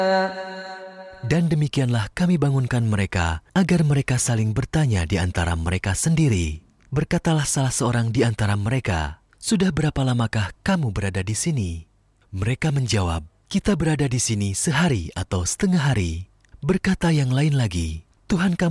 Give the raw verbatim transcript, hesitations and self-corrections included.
Dan demikianlah kami bangunkan mereka, agar mereka saling bertanya di antara mereka sendiri. Berkatalah salah seorang di antara mereka, "Sudah berapa lamakah kamu berada di sini?" Mereka menjawab, "Kita berada di sini sehari atau setengah hari." Berkata yang lain lagi, "Tuhan kamu